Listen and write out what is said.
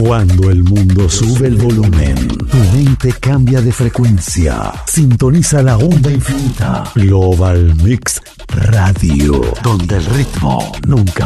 Cuando el mundo sube el volumen, tu mente cambia de frecuencia. Sintoniza la onda infinita. Global Mix Radio, donde el ritmo nunca